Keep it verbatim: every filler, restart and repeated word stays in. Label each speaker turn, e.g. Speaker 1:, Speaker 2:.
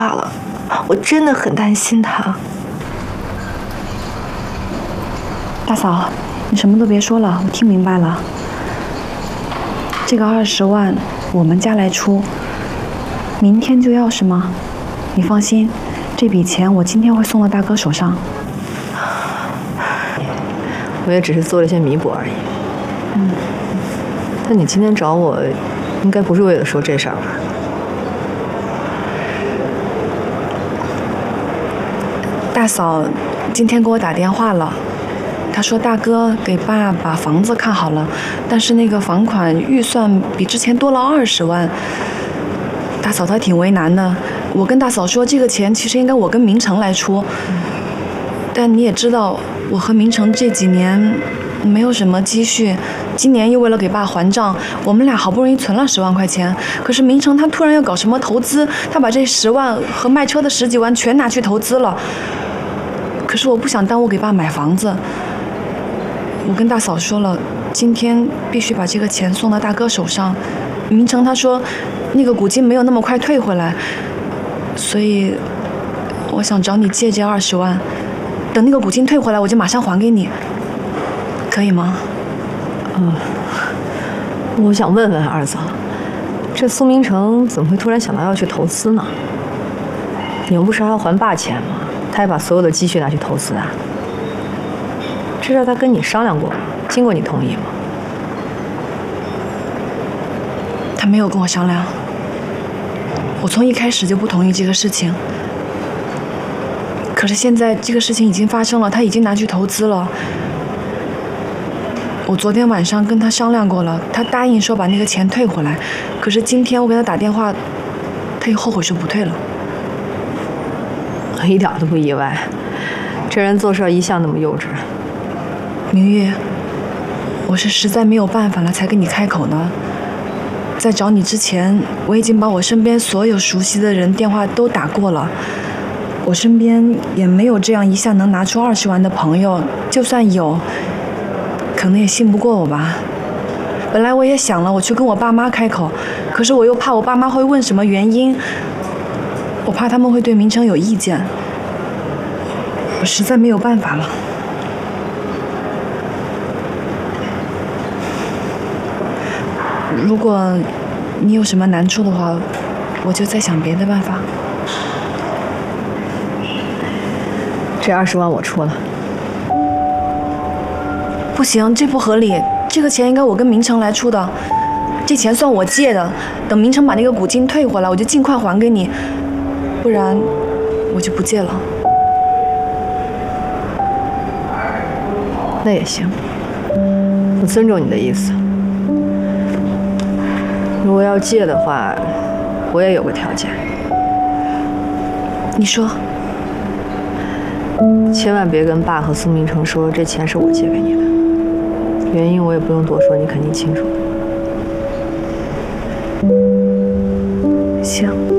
Speaker 1: 罢了，我真的很担心他。
Speaker 2: 大嫂，你什么都别说了，我听明白了。这个二十万我们家来出，明天就要是吗？你放心，这笔钱我今天会送到大哥手上。
Speaker 3: 我也只是做了些弥补而已。
Speaker 2: 嗯。
Speaker 3: 但你今天找我，应该不是为了说这事儿吧？
Speaker 2: 大嫂今天给我打电话了，她说大哥给爸把房子看好了，但是那个房款预算比之前多了二十万。大嫂她挺为难的，我跟大嫂说这个钱其实应该我跟明成来出，但你也知道，我和明成这几年没有什么积蓄，今年又为了给爸还账，我们俩好不容易存了十万块钱，可是明成他突然要搞什么投资，他把这十万和卖车的十几万全拿去投资了。 可是我不想耽误给爸买房子，我跟大嫂说了，今天必须把这个钱送到大哥手上。明成他说，那个古金没有那么快退回来，所以我想找你借这二十万，等那个古金退回来，我就马上还给你，可以吗？
Speaker 3: 嗯，我想问问二嫂，这苏明成怎么会突然想到要去投资呢？你们不是还要还爸钱吗？ 他也把所有的积蓄拿去投资啊？这事他跟你商量过吗？经过你同意吗？
Speaker 2: 他没有跟我商量。我从一开始就不同意这个事情。可是现在这个事情已经发生了，他已经拿去投资了。我昨天晚上跟他商量过了，他答应说把那个钱退回来。可是今天我给他打电话，他又后悔说不退了。
Speaker 3: 我一点都不意外，这人做事一向那么幼稚。
Speaker 2: 明玉，我是实在没有办法了才跟你开口的。在找你之前，我已经把我身边所有熟悉的人电话都打过了。我身边也没有这样一下能拿出二十万的朋友，就算有，可能也信不过我吧。本来我也想了，我去跟我爸妈开口，可是我又怕我爸妈会问什么原因。 我怕他们会对明成有意见，我实在没有办法了。如果你有什么难处的话，我就再想别的办法。
Speaker 3: 这二十万我出了。
Speaker 2: 不行，这不合理。这个钱应该我跟明成来出的，这钱算我借的。等明成把那个古金退回来，我就尽快还给你。 不然，我就不借了。
Speaker 3: 那也行，我尊重你的意思。如果要借的话，我也有个条件。
Speaker 2: 你说。
Speaker 3: 千万别跟爸和苏明成说这钱是我借给你的，原因我也不用多说，你肯定清楚。
Speaker 2: 行。